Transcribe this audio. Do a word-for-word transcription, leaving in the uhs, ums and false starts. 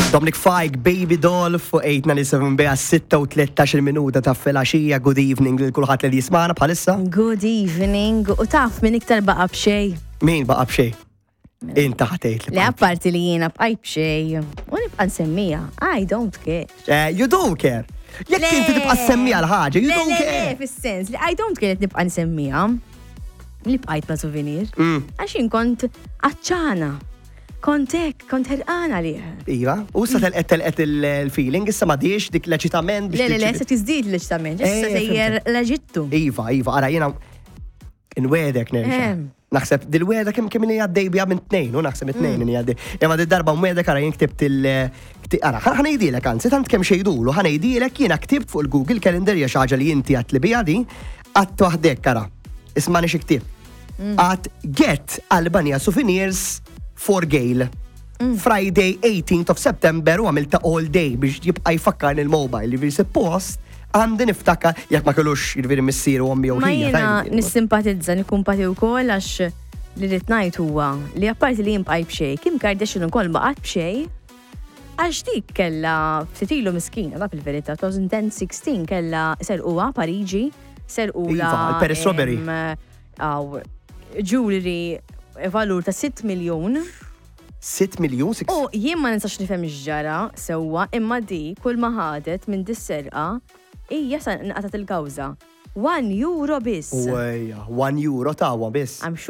Dominic Fike, Baby Doll, fuq eight ninety-seven bija sitta u tlettax-il minuta ta' filgħaxija. Good evening lil kulħadd li jismana bħalissa. Good evening. U taf min iktar baqa' b'xej. Min baqa' b'xej? Inta ħatejt li. Li apparti li jiena bqaj b'xej. U nibqa' nsemmija. I don't care. Eh, you don't care. Jekk inti tibqa' semmija l-ħaġa, you don't care. Le, le, fis-sens li I don't care li nibqa' nsemmija. Li bqajt ma' souvenir. Għaxin kont aċċana. Kontek, kont ħerqana liħ. Iva, u sa telqet telqet il-feeling, issa ma diex dik l-eċitament biex. Le, le, le, sa tizdid l-eċitament, issa sejjer l-ġittu. Iva, Iva, għara jena n-wedek nerġa. Naħseb dil-weda kem kem li għaddej bija minn tnejn, u naħseb it-tnejn li għaddej. Jema d-darba n-wedek għara jen ktibt il- Għara, ħana jidilek għanzi, tant kem xejdulu, ħana jidilek jena ktibt fuq il-Google Calendar jaxħaġa li jinti għat li bija di, għat tuħdek għara. Ismani xiktib. Għat get Albania souvenirs for Gail. Friday eighteenth of September u għamilta all day biex jibqa jfakkar il-mobile. Li suppost għandi niftakar jekk ma kellux jirviri missiru għambi u Ma jena nissimpatizza, nikumpati u kol għax li ritnajt huwa li apparti li jimbqaj bxej, Kim Kardashian u kol baqat bxej, għax dik kella ftitilu miskina, da fil-verita, twenty sixteen kella serquwa Pariġi, serqula. Iva, Paris Robbery. Għaw, jewelry valur ta' sitt miljon. sitt miljon? U jien ma nistax nifhem ġara sewwa, imma di kull ma ħadet minn dis-serqa hija sa nqatat il-kawża. One euro biss. Uwejja, one euro tawa biss.